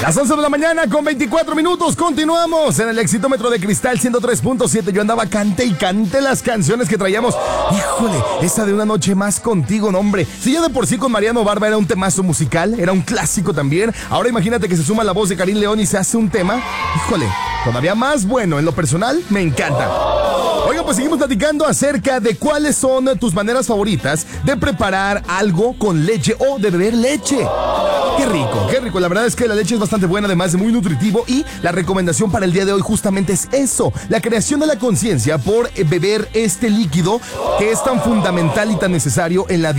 Las 11 de la mañana con 24 minutos. Continuamos en el Exitómetro de Cristal 103.7. Yo andaba cante y cante las canciones que traíamos. Híjole, esa de Una Noche Más Contigo, no hombre. Si ya de por sí con Mariano Barba era un temazo musical, era un clásico también. Ahora imagínate que se suma la voz de Karim León y se hace un tema. Híjole, todavía más bueno. En lo personal, me encanta. Oiga, pues seguimos platicando acerca de cuáles son tus maneras favoritas de preparar algo con leche o de beber leche. Qué rico, qué rico. La verdad es que la leche es bastante buena, además de muy nutritivo. Y la recomendación para el día de hoy justamente es eso: la creación de la conciencia por beber este líquido que es tan fundamental y tan necesario en la